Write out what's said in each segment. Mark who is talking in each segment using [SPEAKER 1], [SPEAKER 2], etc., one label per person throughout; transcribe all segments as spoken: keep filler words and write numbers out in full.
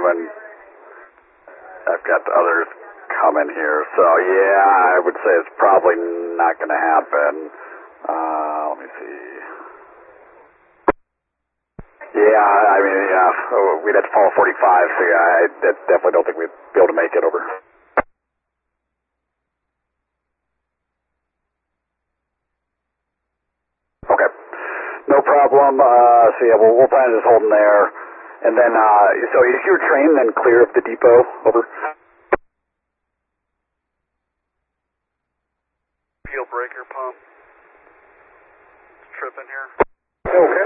[SPEAKER 1] having, I've got others coming here, so yeah, I would say it's probably not going to happen. Uh, let me see. Yeah, I mean, yeah, we'd have to follow forty-five, so yeah, I definitely don't think we'd be able to make it over. Okay, no problem. Uh, so yeah, we'll, we'll plan on just holding there. And then, uh, so is your train then clear of the depot? Over.
[SPEAKER 2] Fuel breaker pump. It's tripping here.
[SPEAKER 1] Okay.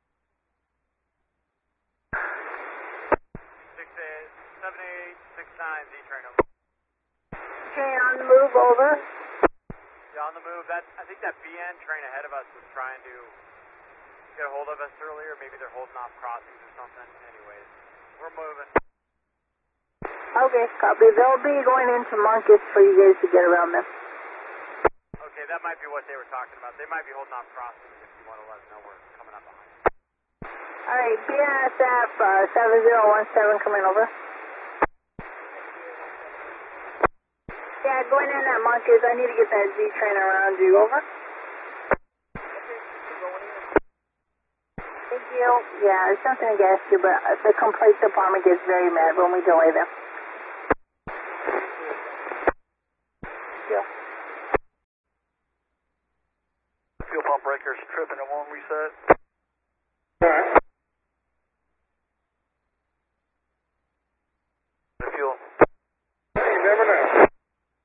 [SPEAKER 3] six eight, seven eight six nine, Z train over.
[SPEAKER 4] Okay, on the move, over.
[SPEAKER 3] Yeah, on the move. That I think that B N train ahead of us was trying to get a hold of us earlier. Maybe they're holding off crossings or something. Anyways, we're moving.
[SPEAKER 4] Okay, copy. They'll be going into Marcus for you guys to get around them.
[SPEAKER 3] Okay, that might be what they were talking about. They might be holding off crossings if you want to let them know we're coming up behind.
[SPEAKER 4] All right, B N S F uh, seven zero one seven coming over. Yeah, going in at Marcus. I need to get that Z train around you. Over. Thank you. Yeah, it's nothing against you, but the complaints department gets very mad when we delay them. Yeah.
[SPEAKER 2] Fuel pump breaker's tripping. It won't reset.
[SPEAKER 1] All right.